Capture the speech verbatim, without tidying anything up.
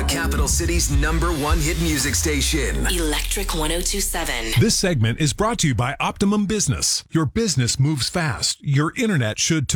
Capital City's number one hit music station. Electric one oh two point seven. This segment is brought to you by Optimum Business. Your business moves fast. Your internet should too.